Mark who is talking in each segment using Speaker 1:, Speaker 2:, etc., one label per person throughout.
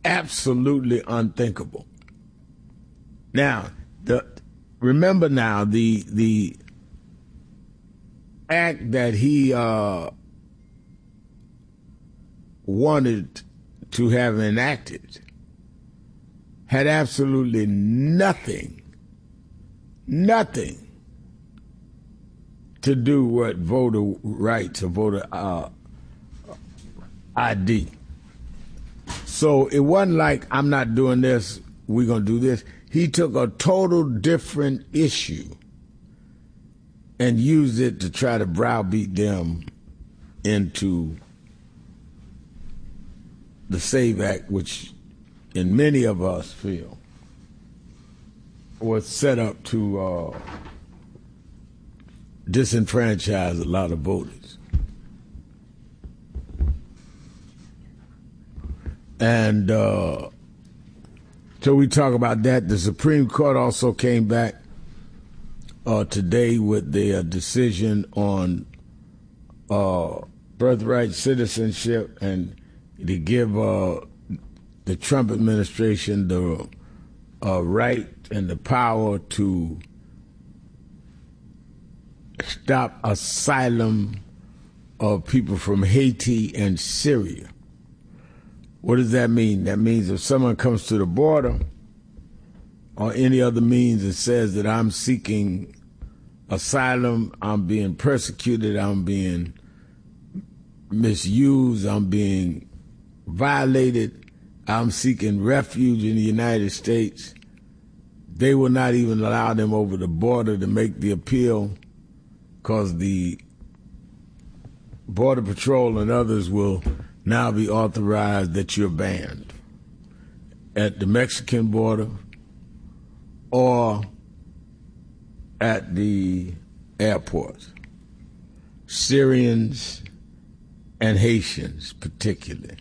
Speaker 1: absolutely unthinkable. Now, remember now the act that he wanted to have enacted had absolutely nothing to do with voter rights or voter ID. So it wasn't like, I'm not doing this, we're going to do this. He took a total different issue and used it to try to browbeat them into the SAVE Act, which in many of us feel was set up to disenfranchise a lot of voters. And so we talk about that. The Supreme Court also came back today with their decision on birthright citizenship, and to give the Trump administration the right and the power to stop asylum of people from Haiti and Syria. What does that mean? That means if someone comes to the border or any other means and says that I'm seeking asylum, I'm being persecuted, I'm being misused, I'm being violated, I'm seeking refuge in the United States, they will not even allow them over the border to make the appeal, because the Border Patrol and others will now be authorized that you're banned at the Mexican border or at the airports. Syrians and Haitians particularly.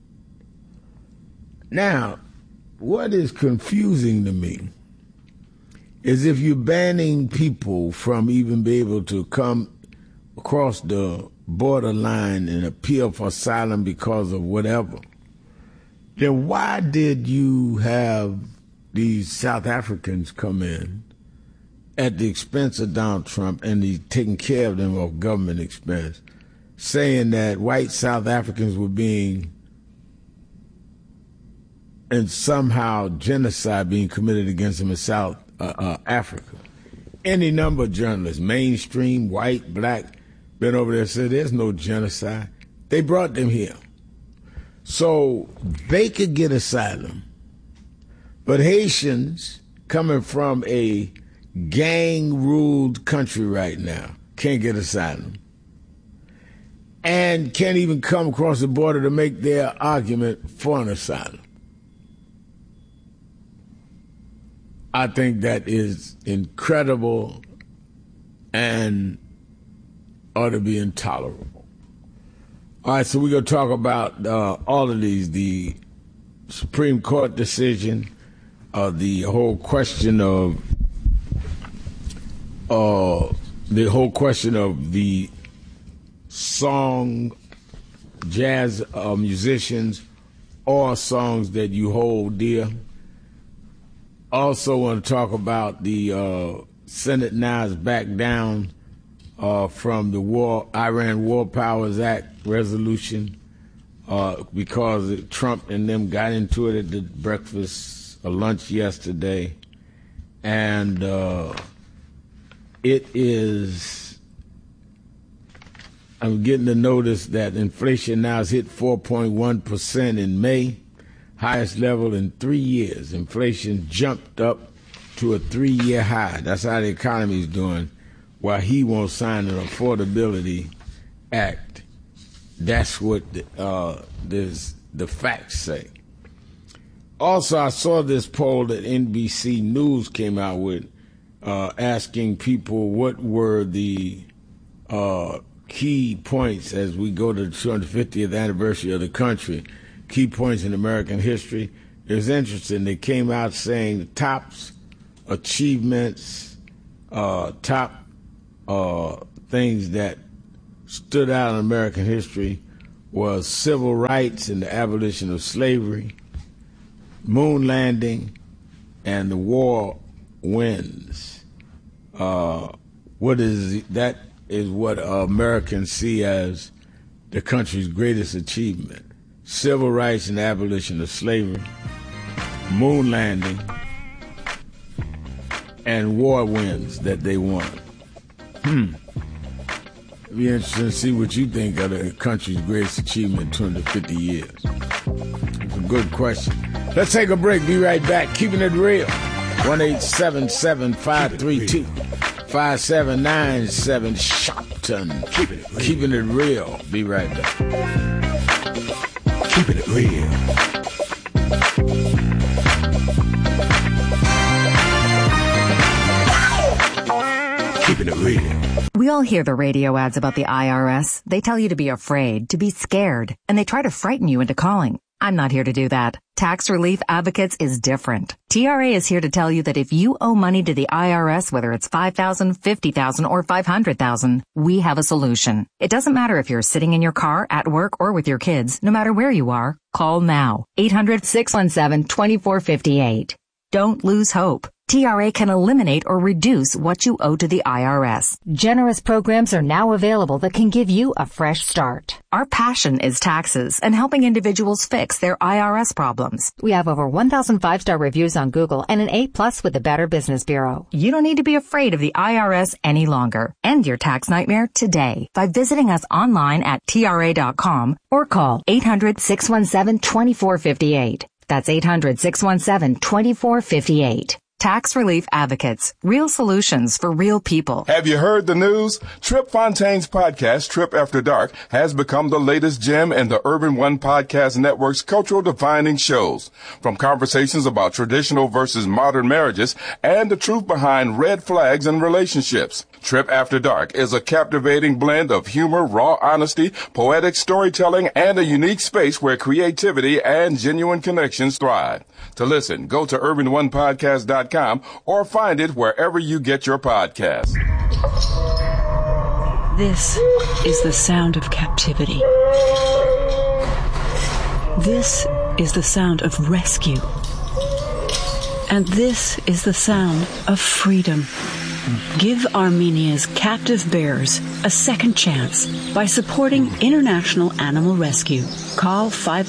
Speaker 1: Now, what is confusing to me is if you're banning people from even being able to come across the borderline and appeal for asylum because of whatever, then why did you have these South Africans come in at the expense of Donald Trump and he's taking care of them off government expense, saying that white South Africans were being, and somehow genocide being committed against them in South Africa? Any number of journalists, mainstream, white, black, been over there and said there's no genocide. They brought them here so they could get asylum. But Haitians, coming from a gang-ruled country right now, can't get asylum and can't even come across the border to make their argument for an asylum. I think that is incredible and ought to be intolerable. All right, so we're going to talk about all of these, the Supreme Court decision, the whole question of the song, jazz musicians, or songs that you hold dear. Also want to talk about the Senate now has backed down from the Iran War Powers Act resolution because Trump and them got into it at the breakfast or lunch yesterday. And it is, I'm getting the notice that inflation now has hit 4.1% in May, highest level in 3 years. Inflation jumped up to a 3-year high. That's how the economy is doing, while he won't sign an Affordability Act. That's what the facts say. Also, I saw this poll that NBC News came out with, asking people what were the key points as we go to the 250th anniversary of the country, key points in American history. It was interesting. They came out saying the top achievements, top things that stood out in American history was civil rights and the abolition of slavery, moon landing, and the war wins. What is that? Is what Americans see as the country's greatest achievement: civil rights and abolition of slavery, moon landing, and war wins that they won. It'd be interesting to see what you think of the country's greatest achievement in 250 years. It's a good question. Let's take a break. Be right back. Keeping it real. 1-877-532-5797. Shopton. Keeping it real. Be right back. Keeping it real. Keeping it real.
Speaker 2: We all hear the radio ads about the IRS. They tell you to be afraid, to be scared, and they try to frighten you into calling. I'm not here to do that. Tax Relief Advocates is different. TRA is here to tell you that if you owe money to the IRS, whether it's $5,000, $50,000, or $500,000, we have a solution. It doesn't matter if you're sitting in your car, at work, or with your kids. No matter where you are, call now. 800-617-2458. Don't lose hope. TRA can eliminate or reduce what you owe to the IRS. Generous programs are now available that can give you a fresh start. Our passion is taxes and helping individuals fix their IRS problems. We have over 1,000 5-star reviews on Google and an A+ with the Better Business Bureau. You don't need to be afraid of the IRS any longer. End your tax nightmare today by visiting us online at TRA.com or call 800-617-2458. That's 800-617-2458. Tax Relief Advocates. Real solutions for real people.
Speaker 3: Have you heard the news? Trip Fontaine's podcast, Trip After Dark, has become the latest gem in the Urban One Podcast Network's cultural defining shows. From conversations about traditional versus modern marriages and the truth behind red flags in relationships. Trip After Dark is a captivating blend of humor, raw honesty, poetic storytelling, and a unique space where creativity and genuine connections thrive. To listen, go to urbanonepodcast.com or find it wherever you get your podcasts.
Speaker 4: This is the sound of captivity. This is the sound of rescue. And this is the sound of freedom. Give Armenia's captive bears a second chance by supporting International Animal Rescue. Call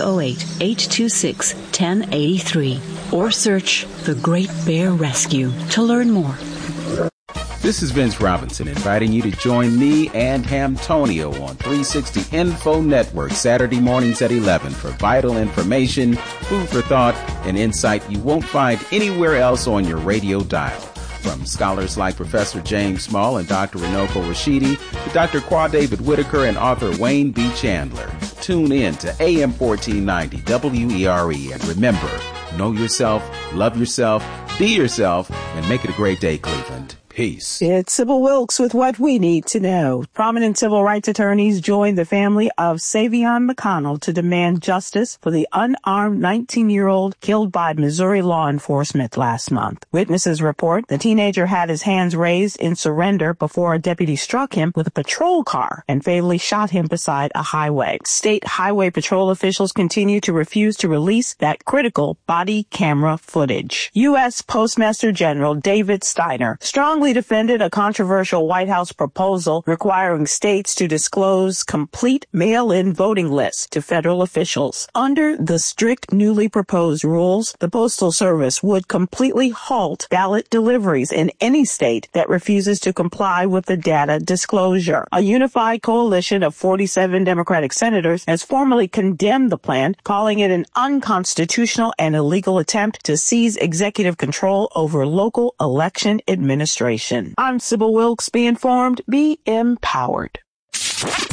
Speaker 4: 508-826-1083 or search The Great Bear Rescue to learn more.
Speaker 5: This is Vince Robinson inviting you to join me and Hamtonio on 360 Info Network Saturday mornings at 11 for vital information, food for thought, and insight you won't find anywhere else on your radio dial. From scholars like Professor James Small and Dr. Runoko Rashidi to Dr. Qua David Whitaker and author Wayne B. Chandler. Tune in to AM 1490 WERE and remember, know yourself, love yourself, be yourself, and make it a great day, Cleveland. Peace.
Speaker 6: It's Sybil Wilkes with what we need to know. Prominent civil rights attorneys joined the family of Savion McConnell to demand justice for the unarmed 19-year-old killed by Missouri law enforcement last month. Witnesses report the teenager had his hands raised in surrender before a deputy struck him with a patrol car and fatally shot him beside a highway. State highway patrol officials continue to refuse to release that critical body camera footage. U.S. Postmaster General David Steiner strongly defended a controversial White House proposal requiring states to disclose complete mail-in voting lists to federal officials. Under the strict newly proposed rules, the Postal Service would completely halt ballot deliveries in any state that refuses to comply with the data disclosure. A unified coalition of 47 Democratic senators has formally condemned the plan, calling it an unconstitutional and illegal attempt to seize executive control over local election administration. I'm Sybil Wilkes. Be informed, be empowered.